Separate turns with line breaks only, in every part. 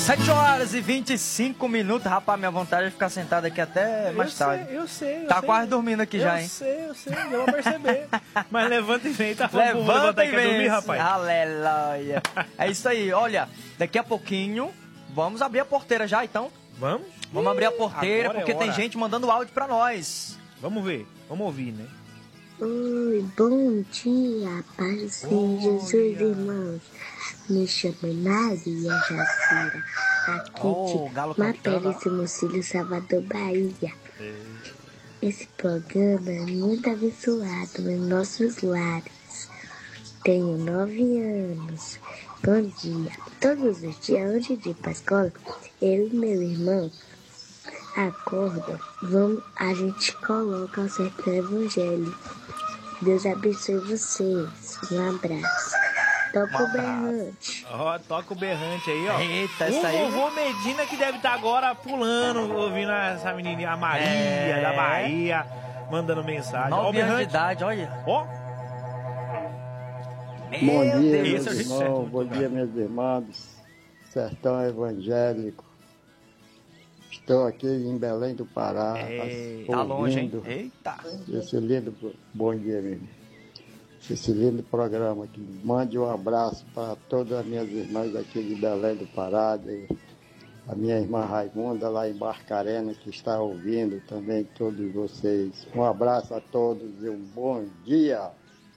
7 horas e 25 minutos. Rapaz, minha vontade é ficar sentado aqui até mais tarde.
Eu sei.
Tá quase dormindo aqui já, hein?
Eu sei, eu vou perceber. Mas levanta e vem, tá falando
Levanta e
quer dormir,
vem,
rapaz?
aleluia. É isso aí, olha, daqui a pouquinho, vamos abrir a porteira já, então?
Vamos?
Vamos abrir a porteira,
Agora é
porque tem
hora.
gente mandando áudio pra nós.
Vamos ver, vamos ouvir, né?
Oi, bom dia, paz do Senhor Jesus, irmãos. Me chamo Maria Jacira, aqui
Galo
de
cantando.
Maperíssimo Cílio, Salvador, Bahia. Esse programa é muito abençoado em nossos lares. Tenho 9 anos. Bom dia. Todos os dias, antes de ir para a escola, eu e meu irmão acordam, a gente coloca o Sertão Evangelho. Deus abençoe vocês. Um abraço. Toca o berrante.
Ó, toca o berrante aí, ó.
Eita,
o
essa aí.
vovô Medina que deve estar agora pulando, ouvindo essa menininha, a Maria, da Bahia, mandando mensagem. Ó, o
9 anos de
berrante.
idade, olha.
Ó,
Bom dia,
Deus.
meus irmãos. Bom dia, meus irmãos. Sertão Evangélico. Estou aqui em Belém do Pará.
Tá longe, hein?
ouvindo
Eita.
Esse lindo, bom dia, mesmo. Esse lindo programa aqui. Mande um abraço para todas as minhas irmãs aqui de Belém do Pará, a minha irmã Raimunda lá em Barcarena, que está ouvindo também todos vocês. Um abraço a todos e um bom dia.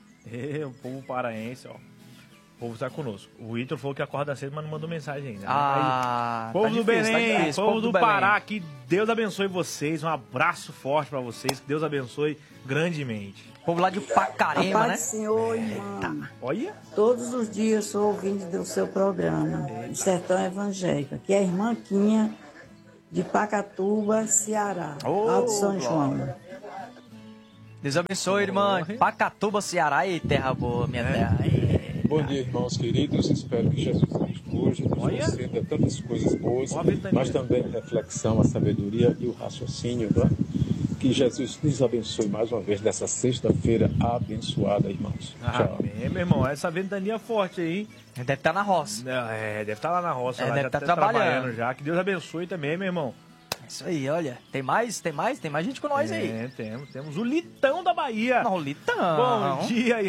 o povo paraense, ó. O povo está conosco. O Ítalo falou que acorda cedo, mas não mandou mensagem ainda.
Ah,
povo
tá
do
difícil, tá
Belém,
difícil.
povo do
Belém.
Pará, que Deus abençoe vocês. Um abraço forte para vocês, que Deus abençoe grandemente.
Povo lá de Pacarema,
Paz
né?
do Senhor, irmão.
Olha,
Todos os dias eu sou ouvinte do seu programa, do Sertão Evangélico. Aqui é a irmã Quinha, de Pacatuba, Ceará, Alto São João.
Deus abençoe, irmã. Pacatuba, Ceará. E terra boa, minha terra.
Bom dia, irmãos queridos. Espero que Jesus hoje nos conceda tantas coisas boas, mas também a reflexão, a sabedoria e o raciocínio, né? Que Jesus nos abençoe mais uma vez nessa sexta-feira abençoada, irmãos. Tchau.
Amém, meu irmão. Essa ventania forte aí.
Deve estar na roça.
Deve estar lá na roça. Lá,
deve
já
estar
tá
trabalhando
já. Que Deus abençoe também, meu irmão.
Isso aí, olha. Tem mais gente com nós aí.
Temos o Litão da Bahia.
Não, o Litão.
Bom dia,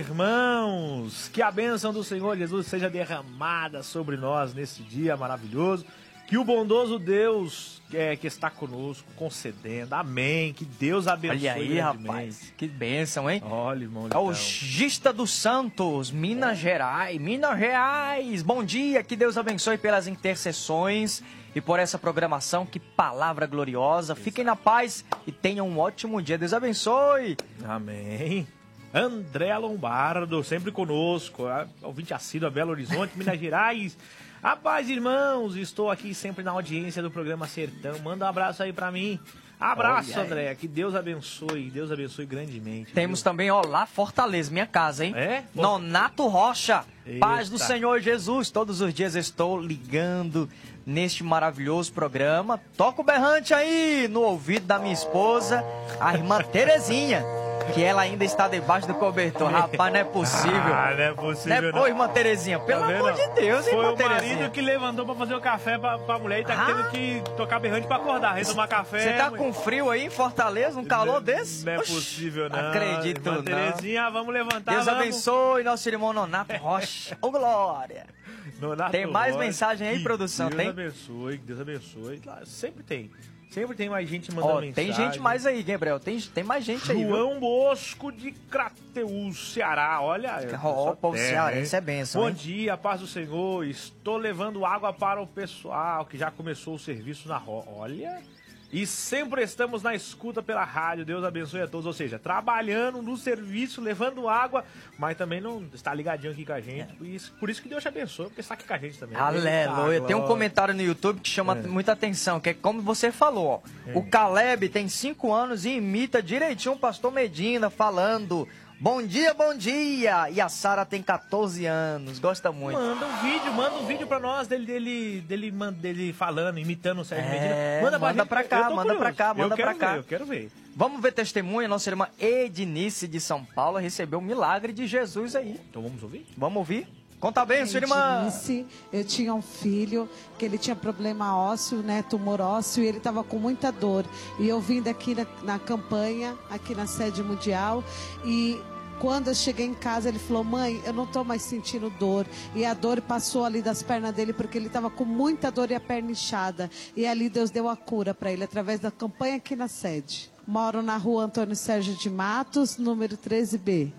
irmãos. Que a bênção do Senhor Jesus seja derramada sobre nós nesse dia maravilhoso. Que o bondoso Deus que está conosco concedendo. Amém. Que Deus abençoe.
Olha aí,
grandemente.
rapaz. Que bênção, hein?
Olha, irmão.
É o Gista dos Santos, Minas Gerais. Minas Gerais. Bom dia. Que Deus abençoe pelas intercessões e por essa programação. Que palavra gloriosa. Fiquem na paz e tenham um ótimo dia. Deus abençoe.
Amém. André Lombardo, sempre conosco. Ouvinte assíduo a Belo Horizonte, Minas Gerais. Rapaz, irmãos, estou aqui sempre na audiência do programa Sertão. Manda um abraço aí pra mim. Abraço,
Olha aí.
André. Que Deus abençoe grandemente.
Temos também, ó, lá Fortaleza, minha casa, hein?
É?
Nonato Rocha, paz do
Eita.
Senhor Jesus. Todos os dias estou ligando neste maravilhoso programa. Toca o berrante aí no ouvido da minha esposa, a irmã Terezinha, que ela ainda está debaixo do cobertor. Rapaz, não é possível.
Não é possível,
Ô, irmã Terezinha, pelo
Tá
amor
vendo?
de Deus,
Foi
irmã
o
Terezinha.
marido que levantou pra fazer o café pra mulher e tá tendo que tocar berrante pra acordar. Aí tomar café.
Você tá com frio aí em Fortaleza, um calor desse?
Não é
Oxi,
possível, não.
Acredito
Irmã
não.
Terezinha, vamos levantar.
Deus
vamos.
abençoe nosso irmão Nonato Rocha. Ô, glória.
Nonato
Tem mais
Rocha.
mensagem aí,
Que
produção, tem?
Que Deus abençoe. Claro, sempre tem. Sempre tem mais gente mandando
Ó,
mensagem.
tem gente mais aí, Gabriel. Tem mais gente aí, viu?
João Bosco de Crateús, Ceará. Olha,
Ó, povo cearense é bênção,
Bom
hein?
dia, paz do Senhor. Estou levando água para o pessoal que já começou o serviço na roça. Olha. E sempre estamos na escuta pela rádio. Deus abençoe a todos. Ou seja, trabalhando no serviço, levando água, mas também não está ligadinho aqui com a gente. Por isso que Deus te abençoe, porque está aqui com a gente também.
Aleluia. Tem um comentário no YouTube que chama muita atenção, que é como você falou, ó. O Caleb tem 5 anos e imita direitinho o pastor Medina falando: bom dia, bom dia! E a Sara tem 14 anos, gosta muito.
Manda um vídeo pra nós dele falando, imitando o Sérgio Medina.
Manda pra cá, manda pra cá, manda pra cá.
Eu quero ver.
Vamos ver testemunha. Nossa irmã Ednice de São Paulo recebeu o milagre de Jesus aí.
Então vamos ouvir?
Vamos ouvir? Conta bem, sua irmã.
Eu tinha um filho que ele tinha problema ósseo, né, tumor ósseo, e ele estava com muita dor. E eu vim daqui na campanha, aqui na sede mundial, e quando eu cheguei em casa, ele falou: mãe, eu não estou mais sentindo dor. E a dor passou ali das pernas dele, porque ele estava com muita dor e a perna inchada. E ali Deus deu a cura para ele, através da campanha aqui na sede. Moro na rua Antônio Sérgio de Matos, número 13B.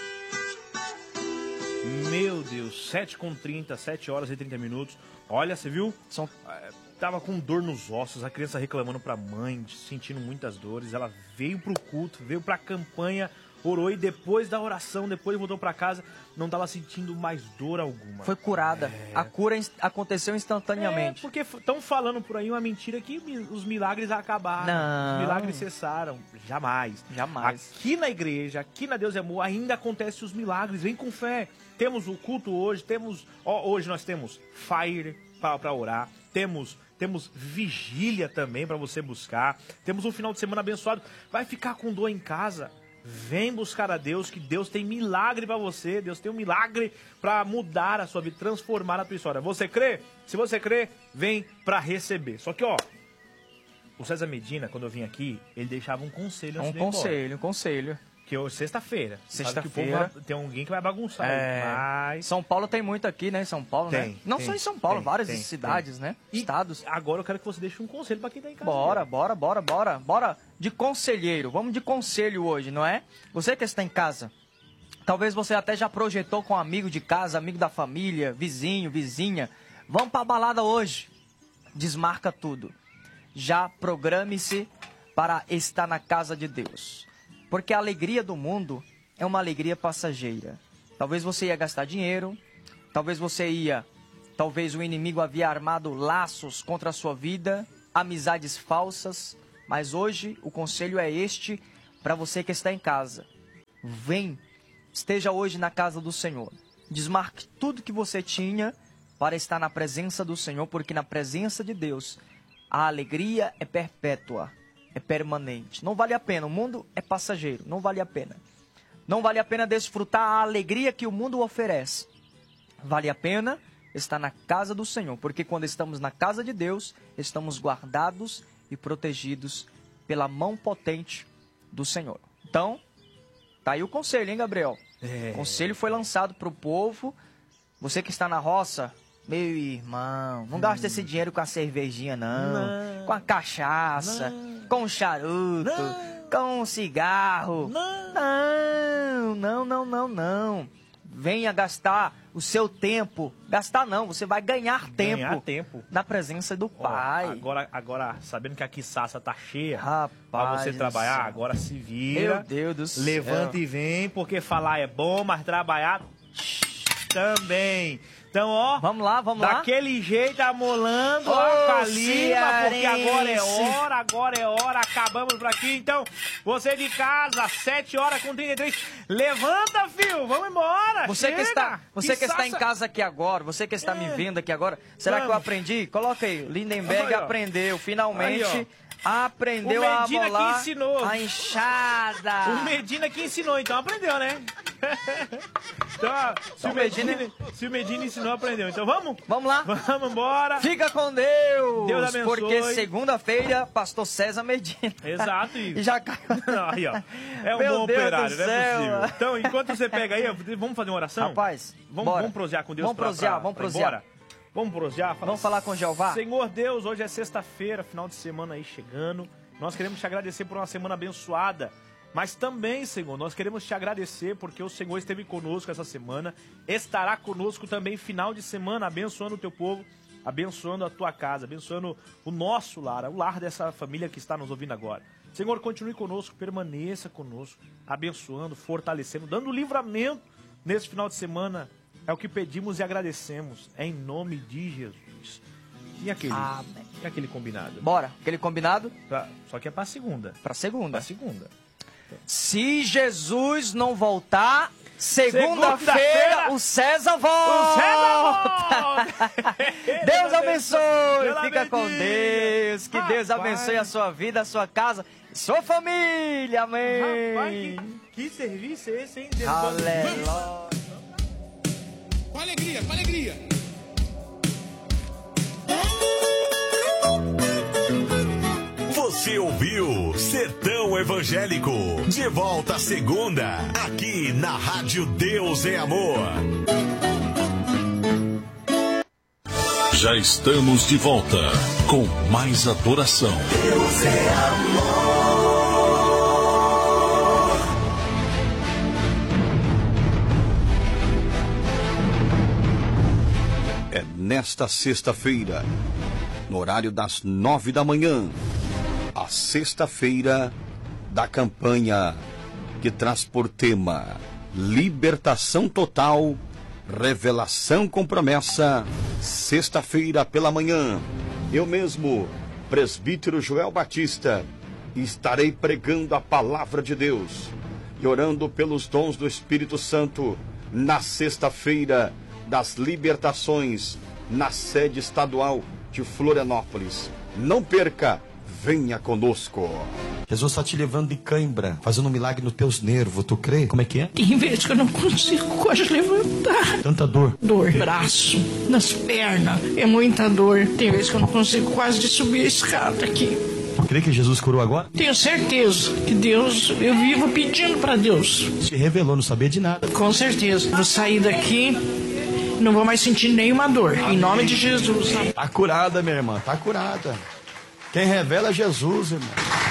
Meu Deus, 7h30, 7 horas e 30 minutos. Olha, você viu? Tava com dor nos ossos, a criança reclamando pra mãe, sentindo muitas dores. Ela veio pro culto, veio pra campanha, orou e depois da oração, depois voltou pra casa, não tava sentindo mais dor alguma.
Foi curada. A cura aconteceu instantaneamente.
Porque estão falando por aí uma mentira que os milagres acabaram.
Não.
Os milagres cessaram. Jamais.
Jamais.
Aqui na igreja, aqui na Deus é Amor, ainda acontecem os milagres. Vem com fé. Temos o culto hoje, hoje nós temos Fire para orar, temos vigília também para você buscar, temos um final de semana abençoado. Vai ficar com dor em casa? Vem buscar a Deus, que Deus tem milagre para você. Deus tem um milagre para mudar a sua vida, transformar a tua história. Você crê? Se você crê, vem para receber. Só que, o César Medina, quando eu vim aqui, ele deixava um conselho antes de ir embora.
Um conselho.
Que hoje, sexta-feira.
Sexta-feira.
Tem alguém que vai bagunçar. Mas...
São Paulo tem muito aqui, né? Em São Paulo, né? Não só em São Paulo, várias cidades, né? Estados.
Agora eu quero que você deixe um conselho pra quem tá em casa.
Bora. De conselheiro. Vamos de conselho hoje, não é? Você que está em casa. Talvez você até já projetou com um amigo de casa, amigo da família, vizinho, vizinha. Vamos pra balada hoje. Desmarca tudo. Já programe-se para estar na casa de Deus. Porque a alegria do mundo é uma alegria passageira. Talvez você ia gastar dinheiro, talvez o inimigo havia armado laços contra a sua vida, amizades falsas, mas hoje o conselho é este para você que está em casa. Esteja hoje na casa do Senhor. Desmarque tudo que você tinha para estar na presença do Senhor, porque na presença de Deus a alegria é perpétua. É permanente. Não vale a pena. O mundo é passageiro. Não vale a pena. Não vale a pena desfrutar a alegria que o mundo oferece. Vale a pena estar na casa do Senhor. Porque quando estamos na casa de Deus, estamos guardados e protegidos pela mão potente do Senhor. Então, tá aí o conselho, hein, Gabriel? O conselho foi lançado para o povo. Você que está na roça, meu irmão, não gasta esse dinheiro com a cervejinha, não. Com a cachaça. Com charuto, com cigarro. Não. Venha gastar o seu tempo. Gastar não, você vai ganhar tempo. Na presença do Pai.
Agora, sabendo que a quiçaça tá cheia,
rapaz,
pra você trabalhar, agora se vira.
Meu Deus do céu.
Levanta e vem, porque falar é bom, mas trabalhar também. Então,
vamos lá.
Daquele jeito, amolando a calima, porque agora é hora, acabamos por aqui. Então, você de casa, 7h33, levanta, filho, vamos embora.
Você que está em casa aqui agora, você que está me vendo aqui agora, será que eu aprendi? Coloca aí, Lindenberg aprendeu, finalmente... Aprendeu a amolar a enxada.
O Medina que ensinou, então aprendeu, né? Então, se o Medina ensinou, aprendeu. Então vamos?
Vamos lá.
Vamos embora.
Fica com Deus.
Deus abençoe.
Porque segunda-feira, pastor César Medina.
Exato.
E já caiu.
Aí, ó. É um bom operário, não é possível. Então, enquanto você pega aí, vamos fazer uma oração?
Rapaz,
vamos prosear com Deus.
Vamos prosear.
Vamos prosear?
Vamos falar com Jeová?
Senhor Deus, hoje é sexta-feira, final de semana aí chegando. Nós queremos te agradecer por uma semana abençoada. Mas também, Senhor, nós queremos te agradecer porque o Senhor esteve conosco essa semana. Estará conosco também final de semana, abençoando o teu povo, abençoando a tua casa, abençoando o nosso lar, o lar dessa família que está nos ouvindo agora. Senhor, continue conosco, permaneça conosco, abençoando, fortalecendo, dando livramento nesse final de semana. É o que pedimos e agradecemos. É em nome de Jesus. E aquele combinado?
Bora. Aquele combinado?
Só que é pra segunda.
Pra segunda.
Então.
Se Jesus não voltar, segunda-feira o César volta. Deus abençoe. Fica com Deus. Que Deus abençoe a sua vida, a sua casa, sua família. Amém.
Rapaz, que serviço é esse, hein? Deus
aleluia.
Com alegria, com alegria.
Você ouviu Sertão Evangélico. De volta segunda, aqui na Rádio Deus é Amor.
Já estamos de volta com mais adoração.
Deus é amor.
É nesta sexta-feira, no horário das 9 da manhã, a sexta-feira da campanha que traz por tema Libertação Total, Revelação com Promessa. Sexta-feira pela manhã, eu mesmo, presbítero Joel Batista, estarei pregando a palavra de Deus e orando pelos dons do Espírito Santo na sexta-feira das libertações, na sede estadual de Florianópolis. Não perca! Venha conosco.
Jesus está te levando de cãibra, fazendo um milagre nos teus nervos, tu crê? Como é que é?
Tem vezes que eu não consigo quase levantar.
Tanta dor.
Dor, braço, nas pernas, é muita dor. Tem vezes que eu não consigo quase de subir a escada aqui.
Tu crê que Jesus curou agora?
Tenho certeza que Deus, eu vivo pedindo para Deus.
Se revelou, não sabia de nada.
Com certeza. Vou sair daqui, não vou mais sentir nenhuma dor. Em nome de Jesus.
Tá curada, minha irmã, tá curada. Quem revela é Jesus, irmão.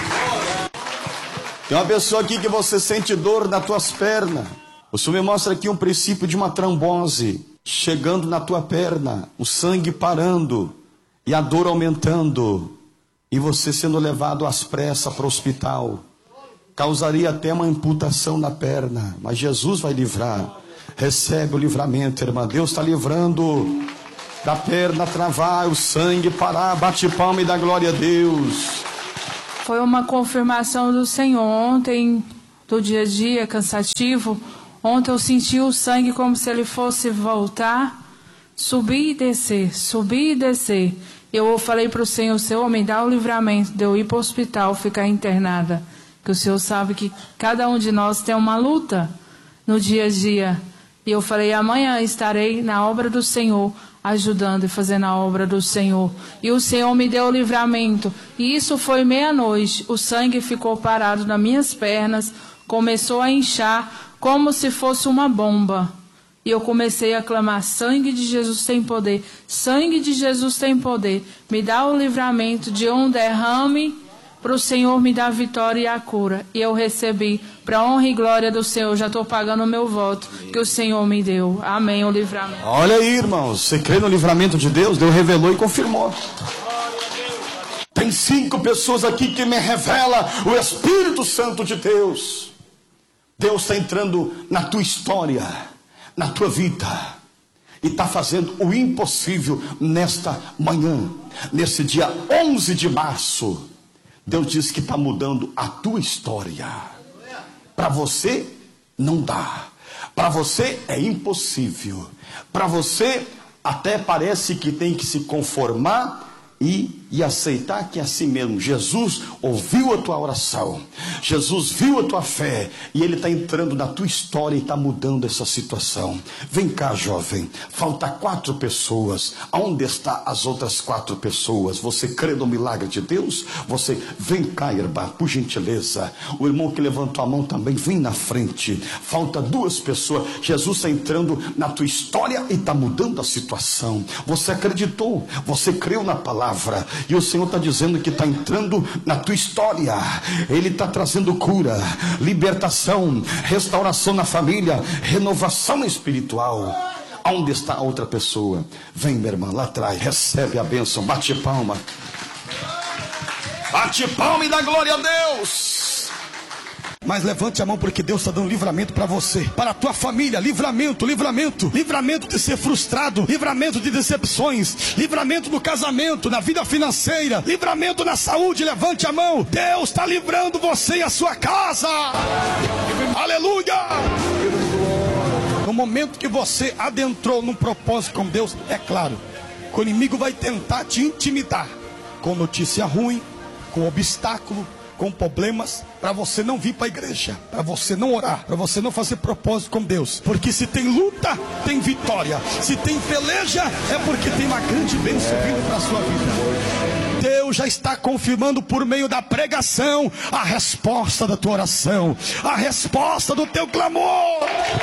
Tem uma pessoa aqui que você sente dor nas tuas pernas. O Senhor me mostra aqui um princípio de uma trombose chegando na tua perna, o sangue parando e a dor aumentando, e você sendo levado às pressas para o hospital. Causaria até uma amputação na perna, mas Jesus vai livrar. Recebe o livramento, irmã. Deus está livrando da perna travar, o sangue parar. Bate palma e dá glória a Deus.
Foi uma confirmação do Senhor. Ontem, do dia a dia, cansativo, ontem eu senti o sangue como se ele fosse voltar, subir e descer, subir e descer. Eu falei para o Senhor, Senhor, me dá o livramento de eu ir para o hospital, ficar internada. Que o Senhor sabe que cada um de nós tem uma luta no dia a dia. E eu falei, amanhã estarei na obra do Senhor, ajudando e fazendo a obra do Senhor. E o Senhor me deu o livramento. E isso foi meia-noite. O sangue ficou parado nas minhas pernas, começou a inchar como se fosse uma bomba. E eu comecei a clamar, sangue de Jesus tem poder, sangue de Jesus tem poder. Me dá o livramento de um derrame, para o Senhor me dar a vitória e a cura. E eu recebi, para a honra e glória do Senhor, já estou pagando o meu voto que o Senhor me deu. Amém, o livramento.
Olha aí, irmãos, você crê no livramento de Deus? Deus revelou e confirmou. Tem 5 pessoas aqui que me revela o Espírito Santo de Deus. Deus está entrando na tua história, na tua vida, e está fazendo o impossível nesta manhã, nesse dia 11 de março. Deus diz que está mudando a tua história. Para você não dá, para você é impossível, para você até parece que tem que se conformar e aceitar que é assim mesmo. Jesus ouviu a tua oração, Jesus viu a tua fé, e Ele está entrando na tua história e está mudando essa situação. Vem cá, jovem, falta 4 pessoas. Aonde estão as outras 4 pessoas? Você crê no milagre de Deus? Você, vem cá, irmã, por gentileza. O irmão que levantou a mão também, vem na frente. Falta 2 pessoas. Jesus está entrando na tua história e está mudando a situação. Você acreditou, você creu na palavra, e o Senhor está dizendo que está entrando na tua história. Ele está trazendo cura, libertação, restauração na família, renovação espiritual. Onde está a outra pessoa? Vem, minha irmã, lá atrás, recebe a bênção, bate palma. Bate palma e dá glória a Deus. Mas levante a mão, porque Deus está dando livramento para você, para a tua família. Livramento, livramento, livramento de ser frustrado, livramento de decepções, livramento no casamento, na vida financeira, livramento na saúde. Levante a mão. Deus está livrando você e a sua casa. Aleluia. No momento que você adentrou num propósito com Deus, é claro que o inimigo vai tentar te intimidar com notícia ruim, com obstáculo, com problemas, para você não vir para a igreja, para você não orar, para você não fazer propósito com Deus. Porque se tem luta, tem vitória. Se tem peleja, é porque tem uma grande bênção vindo para a sua vida. Deus já está confirmando por meio da pregação a resposta da tua oração, a resposta do teu clamor.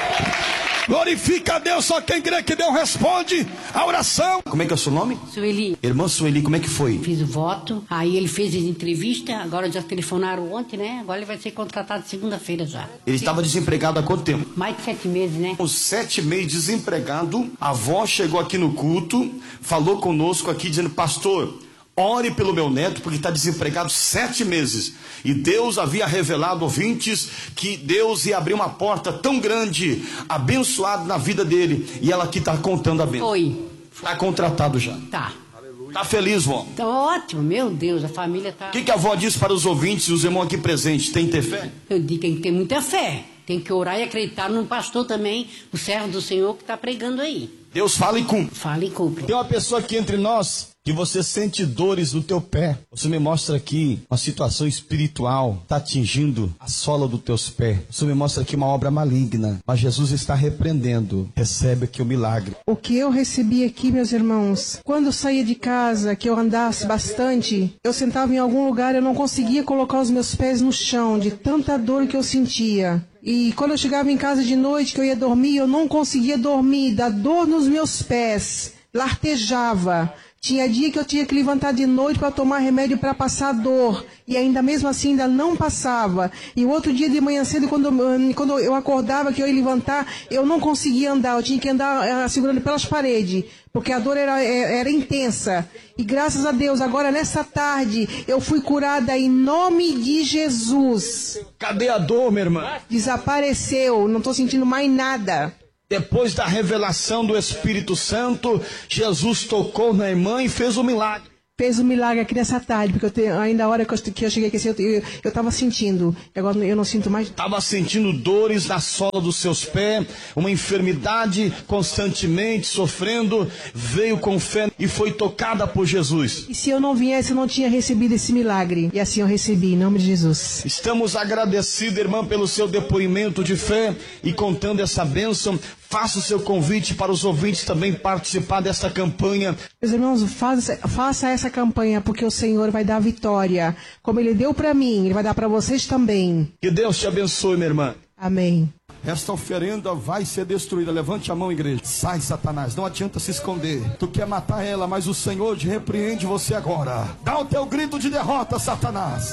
Glorifica a Deus, só quem crê que Deus responde a oração. Como é que é o seu nome?
Sueli.
Irmã Sueli, como é que foi?
Fiz o voto, aí ele fez a entrevista, agora já telefonaram ontem, né? Agora ele vai ser contratado segunda-feira já.
Ele estava desempregado há quanto tempo?
Mais de 7 meses, né?
Os 7 meses desempregado, a avó chegou aqui no culto, falou conosco aqui dizendo: pastor, ore pelo meu neto, porque está desempregado 7 meses. E Deus havia revelado, ouvintes, que Deus ia abrir uma porta tão grande, abençoada na vida dele. E ela aqui está contando a bênção.
Foi.
Está contratado já.
Tá.
Está feliz, vó?
Tá ótimo, meu Deus, a família tá...
O que a avó disse para os ouvintes e os irmãos aqui presentes? Tem que ter fé?
Eu digo que tem que ter muita fé. Tem que orar e acreditar num pastor também, o servo do Senhor que está pregando aí.
Deus fala e cumpre.
Fala e cumpre.
Tem uma pessoa aqui entre nós que você sente dores no teu pé. Você me mostra aqui uma situação espiritual, está atingindo a sola dos teus pés. Você me mostra aqui uma obra maligna, mas Jesus está repreendendo. Recebe aqui o milagre.
O que eu recebi aqui, meus irmãos, quando eu saía de casa, que eu andasse bastante, eu sentava em algum lugar, eu não conseguia colocar os meus pés no chão, de tanta dor que eu sentia. E quando eu chegava em casa de noite, que eu ia dormir, eu não conseguia dormir, da dor nos meus pés, lartejava. Tinha dia que eu tinha que levantar de noite para tomar remédio para passar dor. E ainda mesmo assim ainda não passava. E o outro dia de manhã cedo, quando eu acordava, que eu ia levantar, eu não conseguia andar. Eu tinha que andar segurando pelas paredes. Porque a dor era intensa. E graças a Deus, agora nessa tarde, eu fui curada em nome de Jesus.
Cadê a dor, minha irmã?
Desapareceu. Não estou sentindo mais nada.
Depois da revelação do Espírito Santo, Jesus tocou na irmã e fez um milagre.
Fez um milagre aqui nessa tarde, porque ainda a hora que eu cheguei aqui, eu estava sentindo, agora eu não sinto mais.
Estava sentindo dores na sola dos seus pés, uma enfermidade constantemente sofrendo, veio com fé e foi tocada por Jesus.
E se eu não viesse, eu não tinha recebido esse milagre, e assim eu recebi, em nome de Jesus.
Estamos agradecidos, irmã, pelo seu depoimento de fé e contando essa bênção. Faça o seu convite para os ouvintes também participar dessa campanha.
Meus irmãos, faça essa campanha, porque o Senhor vai dar vitória. Como Ele deu para mim, Ele vai dar para vocês também.
Que Deus te abençoe, minha irmã.
Amém.
Esta oferenda vai ser destruída. Levante a mão, igreja. Sai, Satanás. Não adianta se esconder. Tu quer matar ela, mas o Senhor te repreende você agora. Dá o teu grito de derrota, Satanás.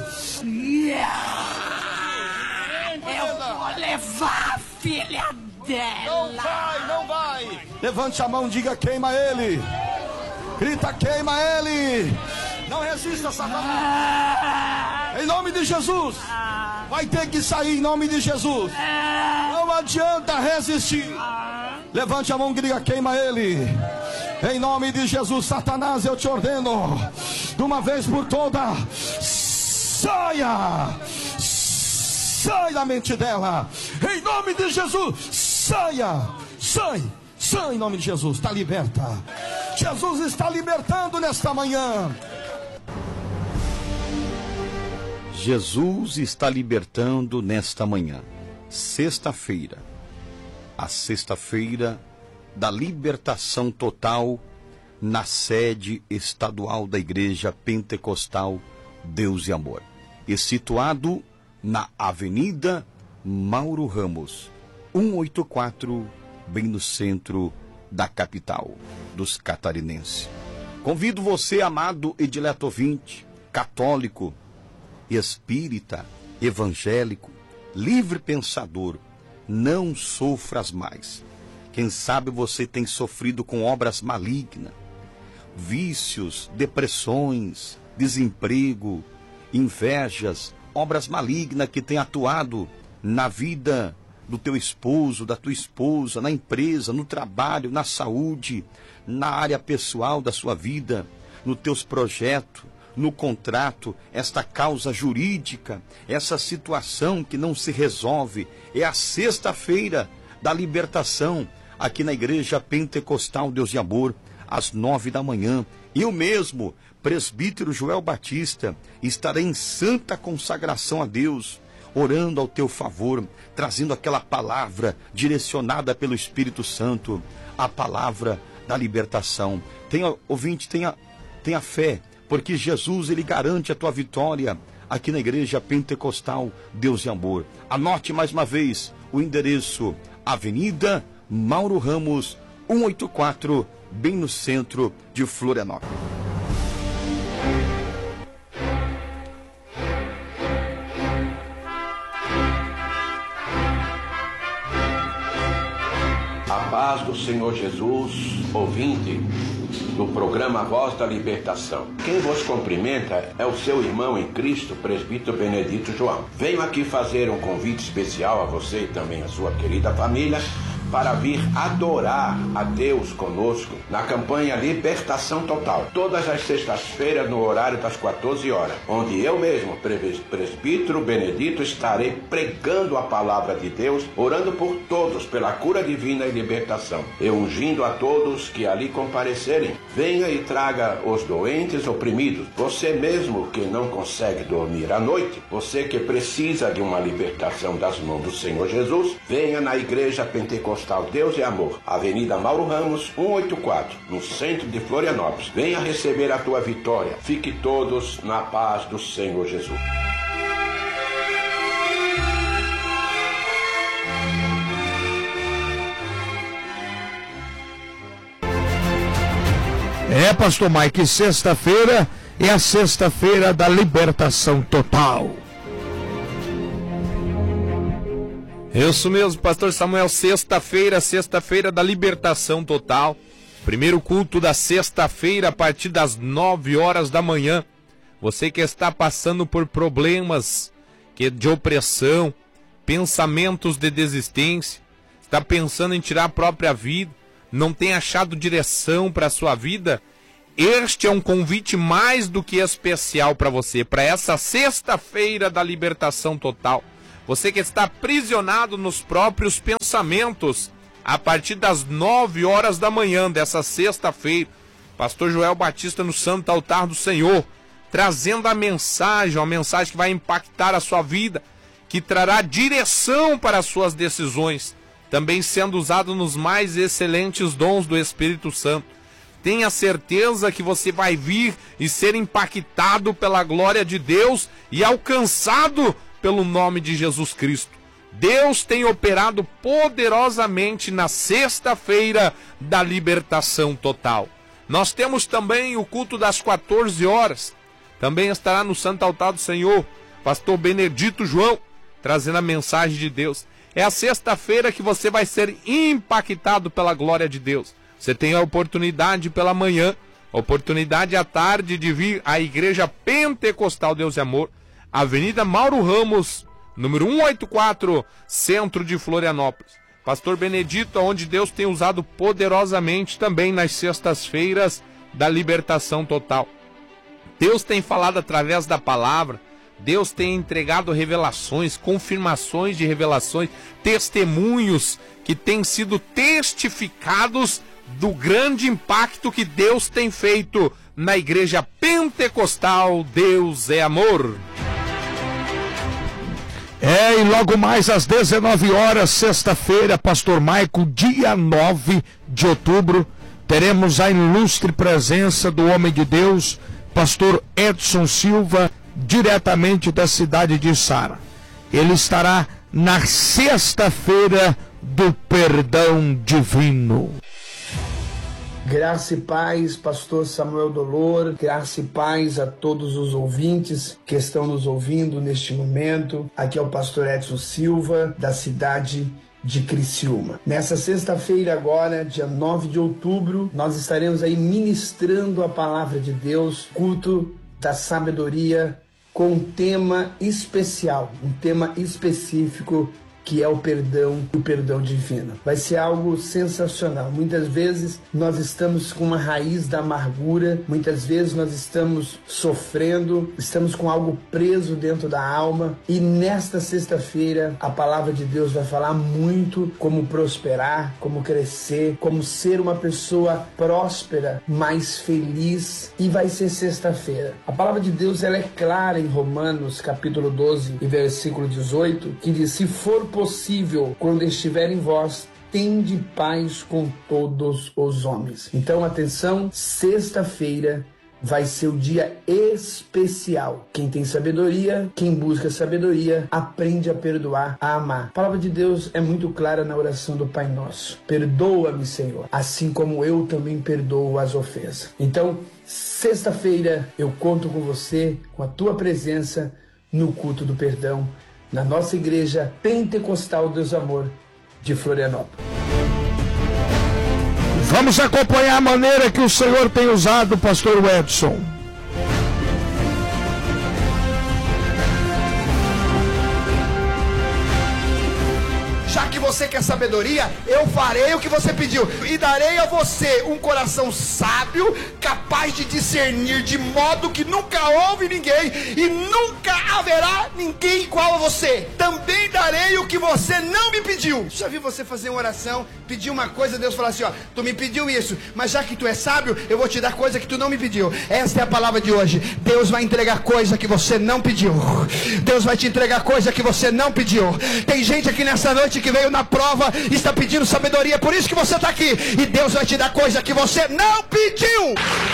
Eu vou levar, filha dela.
Não vai. Levante a mão, diga: queima ele. Grita: queima ele. Não resista, Satanás. Em nome de Jesus. Vai ter que sair em nome de Jesus. Não adianta resistir. Levante a mão e diga: queima ele. Em nome de Jesus. Satanás, eu te ordeno, de uma vez por todas, saia. Sai da mente dela. Em nome de Jesus. Saia. Sai em nome de Jesus. Está liberta. Jesus está libertando nesta manhã. Jesus está libertando nesta manhã. Sexta-feira. A sexta-feira da libertação total na sede estadual da Igreja Pentecostal Deus e Amor. E situado na Avenida Mauro Ramos, 184, bem no centro da capital dos catarinenses. Convido você, amado e dileto ouvinte, católico, espírita, evangélico, livre pensador, não sofras mais. Quem sabe você tem sofrido com obras malignas, vícios, depressões, desemprego, invejas, obras malignas que têm atuado na vida do teu esposo, da tua esposa, na empresa, no trabalho, na saúde, na área pessoal da sua vida, nos teus projetos, no contrato, esta causa jurídica, essa situação que não se resolve. É a sexta-feira da libertação aqui na Igreja Pentecostal Deus de Amor, às 9 da manhã,
E o mesmo presbítero Joel Batista estará em santa consagração a Deus, orando ao teu favor, trazendo aquela palavra direcionada pelo Espírito Santo, a palavra da libertação. Ouvinte, tenha fé, porque Jesus, ele garante a tua vitória aqui na Igreja Pentecostal Deus e Amor. Anote mais uma vez o endereço: Avenida Mauro Ramos, 184, bem no centro de Florianópolis.
A paz do Senhor Jesus, ouvinte do programa Voz da Libertação. Quem vos cumprimenta é o seu irmão em Cristo, presbítero Benedito João. Venho aqui fazer um convite especial a você e também a sua querida família para vir adorar a Deus conosco na campanha Libertação Total, todas as sextas-feiras no horário das 14 horas, onde eu mesmo, presbítero Benedito, estarei pregando a palavra de Deus, orando por todos pela cura divina e libertação, e ungindo a todos que ali comparecerem. Venha e traga os doentes oprimidos, você mesmo que não consegue dormir à noite, você que precisa de uma libertação das mãos do Senhor Jesus, venha na Igreja Pentecostal Deus e Amor, Avenida Mauro Ramos, 184, no centro de Florianópolis. Venha receber a tua vitória. Fique todos na paz do Senhor Jesus.
Pastor Mike, sexta-feira é a sexta-feira da libertação total.
Isso mesmo, pastor Samuel, sexta-feira da libertação total. Primeiro culto da sexta-feira a partir das 9 horas da manhã. Você que está passando por problemas de opressão, pensamentos de desistência, está pensando em tirar a própria vida, não tem achado direção para a sua vida, este é um convite mais do que especial para você, para essa sexta-feira da libertação total. Você que está aprisionado nos próprios pensamentos, a partir das 9 horas da manhã dessa sexta-feira, pastor Joel Batista no Santo Altar do Senhor, trazendo uma mensagem que vai impactar a sua vida, que trará direção para as suas decisões, também sendo usado nos mais excelentes dons do Espírito Santo. Tenha certeza que você vai vir e ser impactado pela glória de Deus e alcançado pelo nome de Jesus Cristo. Deus tem operado poderosamente na sexta-feira da libertação total. Nós temos também o culto das 14 horas. Também estará no Santo Altar do Senhor, pastor Benedito João, trazendo a mensagem de Deus. É a sexta-feira que você vai ser impactado pela glória de Deus. Você tem a oportunidade pela manhã, a oportunidade à tarde de vir à Igreja Pentecostal Deus e Amor, Avenida Mauro Ramos, número 184, centro de Florianópolis. Pastor Benedito, onde Deus tem usado poderosamente também nas sextas-feiras da libertação total. Deus tem falado através da palavra, Deus tem entregado revelações, confirmações de revelações, testemunhos que têm sido testificados do grande impacto que Deus tem feito na Igreja Pentecostal Deus é Amor.
E logo mais às 19 horas, sexta-feira, pastor Maico, dia 9 de outubro, teremos a ilustre presença do homem de Deus, pastor Edson Silva, diretamente da cidade de Sara. Ele estará na sexta-feira do perdão divino.
Graça e paz, pastor Samuel Dolor, graça e paz a todos os ouvintes que estão nos ouvindo neste momento. Aqui é o pastor Edson Silva, da cidade de Criciúma. Nessa sexta-feira agora, dia 9 de outubro, nós estaremos aí ministrando a palavra de Deus, culto da sabedoria, com um tema especial, um tema específico que é o perdão divino. Vai ser algo sensacional. Muitas vezes nós estamos com uma raiz da amargura, muitas vezes nós estamos sofrendo, estamos com algo preso dentro da alma, e nesta sexta-feira a palavra de Deus vai falar muito como prosperar, como crescer, como ser uma pessoa próspera, mais feliz, e vai ser sexta-feira. A palavra de Deus ela é clara em Romanos capítulo 12 e versículo 18, que diz: se for possível, quando estiver em vós, tende paz com todos os homens. Então, atenção, sexta-feira vai ser o dia especial. Quem tem sabedoria, quem busca sabedoria, aprende a perdoar, a amar. A palavra de Deus é muito clara na oração do Pai Nosso. Perdoa-me, Senhor, assim como eu também perdoo as ofensas. Então, sexta-feira, eu conto com você, com a tua presença no culto do perdão, na nossa igreja Pentecostal Deus Amor de Florianópolis.
Vamos acompanhar a maneira que o Senhor tem usado o pastor Edson.
Já que você quer sabedoria, eu farei o que você pediu, e darei a você um coração sábio, capaz de discernir, de modo que nunca houve ninguém e nunca haverá ninguém igual a você. Também darei o que você não me pediu. Já vi você fazer uma oração, pedir uma coisa, Deus falar assim: ó, tu me pediu isso, mas já que tu é sábio, eu vou te dar coisa que tu não me pediu. Esta é a palavra de hoje. Deus vai entregar coisa que você não pediu. Deus vai te entregar coisa que você não pediu. Tem gente aqui nessa noite que veio na prova, está pedindo sabedoria, por isso que você está aqui, e Deus vai te dar coisa que você não pediu.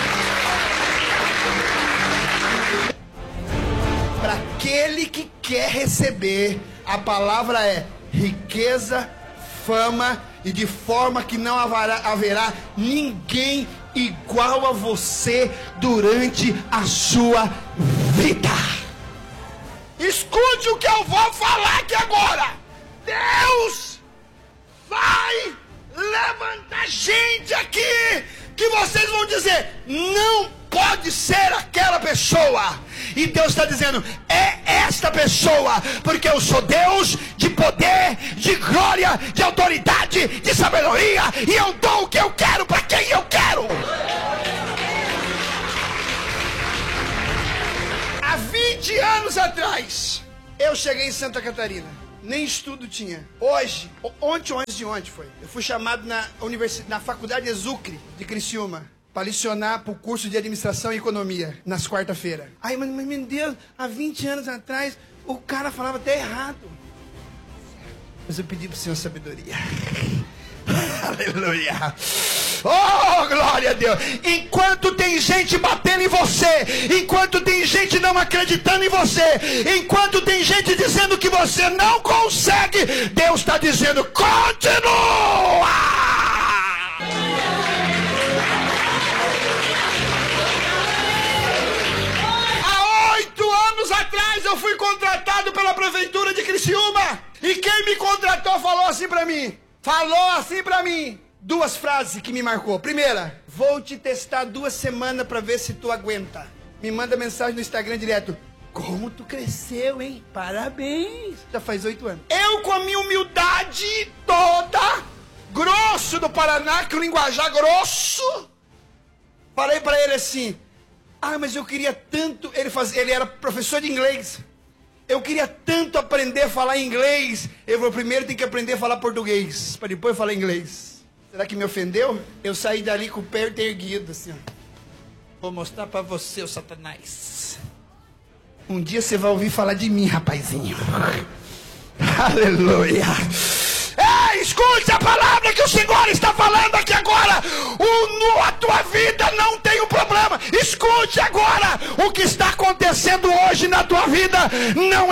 Para aquele que quer receber, a palavra é riqueza, fama, e de forma que não haverá ninguém igual a você durante a sua vida. Escute o que eu vou falar aqui agora. Deus vai levantar gente aqui que vocês vão dizer: não pode ser aquela pessoa. E Deus está dizendo: é esta pessoa, porque eu sou Deus de poder, de glória, de autoridade, de sabedoria, e eu dou o que eu quero para quem eu quero. Há 20 anos atrás, eu cheguei em Santa Catarina. Nem estudo tinha. Hoje, ontem ou antes de ontem foi, eu fui chamado na Faculdade Exucre de Criciúma para licionar para o curso de Administração e Economia nas quarta-feiras. Ai, mas meu Deus, há 20 anos atrás o cara falava até errado. Mas eu pedi para o Senhor sabedoria. Aleluia. Oh, glória a Deus. Enquanto tem gente batendo em você, enquanto tem gente não acreditando em você, enquanto tem gente dizendo que você não consegue, Deus está dizendo: continua. Há 8 anos atrás eu fui contratado pela Prefeitura de Criciúma, e quem me contratou falou assim para mim, duas frases que me marcou. Primeira: vou te testar 2 semanas para ver se tu aguenta. Me manda mensagem no Instagram direto: como tu cresceu, hein? Parabéns. Já faz 8 anos. Eu, com a minha humildade toda, grosso do Paraná, que o linguajar grosso, falei para ele assim: ah, mas eu queria tanto. Ele era professor de inglês. Eu queria tanto aprender a falar inglês. Ele falou: primeiro tem que aprender a falar português, para depois falar inglês. Será que me ofendeu? Eu saí dali com o pé erguido, assim, ó. Vou mostrar para você, o Satanás. Um dia você vai ouvir falar de mim, rapazinho. Aleluia. Ei, escute a palavra que o Senhor está falando aqui agora. A tua vida não tem um problema. Escute agora. O que está acontecendo hoje na tua vida não